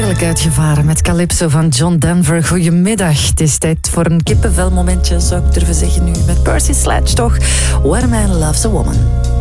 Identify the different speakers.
Speaker 1: eigenlijk uitgevaren met Calypso van John Denver. Goedemiddag. Het is tijd voor een kippenvelmomentje, zou ik durven zeggen nu. Met Percy Sledge toch. Where a Man Loves a Woman.